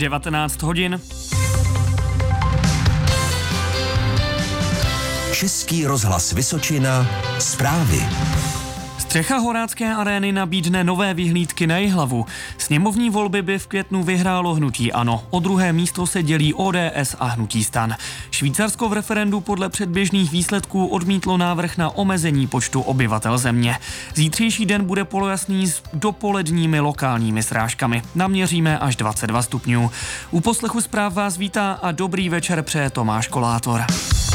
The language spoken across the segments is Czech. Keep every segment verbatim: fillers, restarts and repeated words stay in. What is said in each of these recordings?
devatenáct hodin. Český rozhlas Vysočina, zprávy. Střecha Horácké arény nabídne nové vyhlídky na Jihlavu. Sněmovní volby by v květnu vyhrálo hnutí ANO. O druhé místo se dělí O D S a hnutí STAN. Švýcarsko v referendu podle předběžných výsledků odmítlo návrh na omezení počtu obyvatel země. Zítřejší den bude polojasný s dopoledními lokálními srážkami. Naměříme až dvacet dva stupňů. U poslechu zpráv vás vítá a dobrý večer přeje Tomáš Kolátor.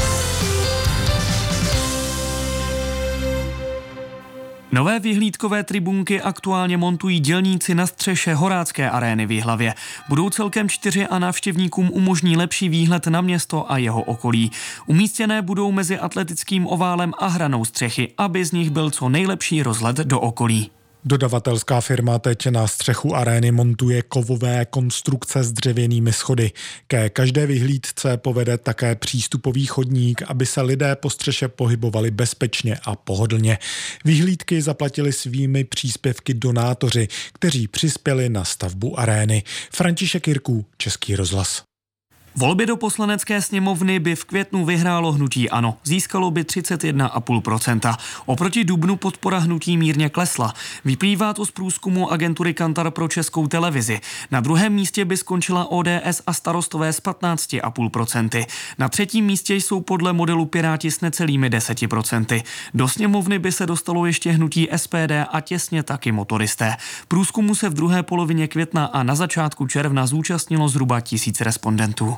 Nové vyhlídkové tribunky aktuálně montují dělníci na střeše Horácké arény v Jihlavě. Budou celkem čtyři a návštěvníkům umožní lepší výhled na město a jeho okolí. Umístěné budou mezi atletickým oválem a hranou střechy, aby z nich byl co nejlepší rozhled do okolí. Dodavatelská firma teď na střechu arény montuje kovové konstrukce s dřevěnými schody. Ke každé vyhlídce povede také přístupový chodník, aby se lidé po střeše pohybovali bezpečně a pohodlně. Vyhlídky zaplatili svými příspěvky donátoři, kteří přispěli na stavbu arény. František Jirků, Český rozhlas. Volby do poslanecké sněmovny by v květnu vyhrálo hnutí ANO. Získalo by třicet jedna celá pět procenta. Oproti dubnu podpora hnutí mírně klesla. Vyplývá to z průzkumu agentury Kantar pro Českou televizi. Na druhém místě by skončila O D S a Starostové s patnáct celá pět procenta. Na třetím místě jsou podle modelu Piráti s necelými deset procent. Do sněmovny by se dostalo ještě hnutí S P D a těsně taky motoristé. Průzkumu se v druhé polovině května a na začátku června zúčastnilo zhruba tisíc respondentů.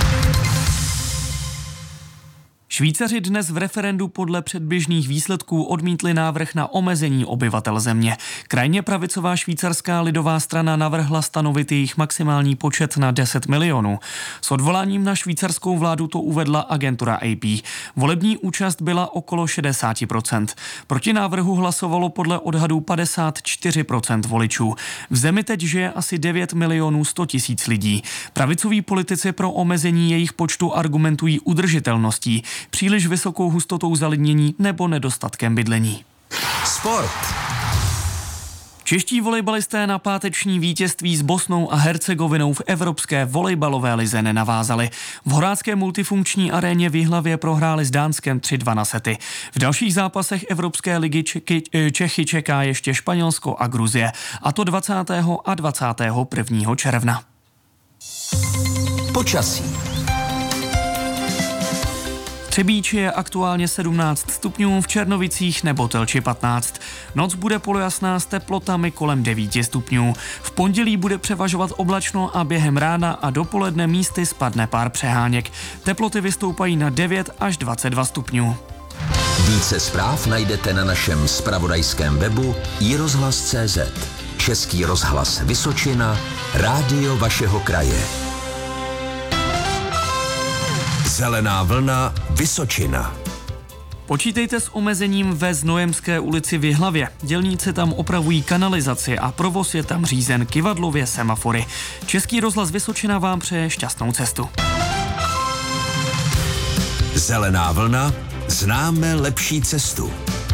Švýcaři dnes v referendu podle předběžných výsledků odmítli návrh na omezení obyvatel země. Krajně pravicová švýcarská lidová strana navrhla stanovit jejich maximální počet na deset milionů. S odvoláním na švýcarskou vládu to uvedla agentura A P. Volební účast byla okolo šedesát procent. Proti návrhu hlasovalo podle odhadů padesát čtyři procent voličů. V zemi teď žije asi devět milionů sto tisíc lidí. Pravicoví politici pro omezení jejich počtu argumentují udržitelností, příliš vysokou hustotou zalidnění nebo nedostatkem bydlení. Sport. Čeští volejbalisté na páteční vítězství s Bosnou a Hercegovinou v Evropské volejbalové lize nenavázali. V Horácké multifunkční aréně v Jihlavě prohráli s Dánskem tři dva na sety. V dalších zápasech Evropské ligy Čechy, Čechy čeká ještě Španělsko a Gruzie, a to dvacátého a dvacátého prvního června. Počasí. Třebíči je aktuálně sedmnáct stupňů, v Černovicích nebo Telči patnáct. Noc bude polojasná s teplotami kolem devět stupňů. V pondělí bude převažovat oblačno a během rána a dopoledne místy spadne pár přeháněk. Teploty vystoupají na devět až dvacet dva stupňů. Více zpráv najdete na našem zpravodajském webu i rozhlas tečka cé zet. Český rozhlas Vysočina, rádio vašeho kraje. Zelená vlna Vysočina. Počítejte s omezením ve Znojemské ulici v Jihlavě. Dělníci tam opravují kanalizaci a provoz je tam řízen kyvadlově semafory. Český rozhlas Vysočina vám přeje šťastnou cestu. Zelená vlna, známe lepší cestu.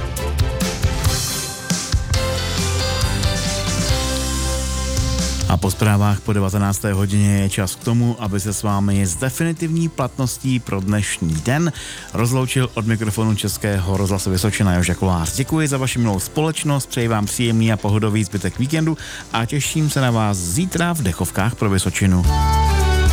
A po zprávách po devatenácté hodině je čas k tomu, aby se s vámi s definitivní platností pro dnešní den rozloučil od mikrofonu Českého rozhlasu Vysočina Joža Kolář. Děkuji za vaši milou společnost, přeji vám příjemný a pohodový zbytek víkendu a těším se na vás zítra v Dechovkách pro Vysočinu.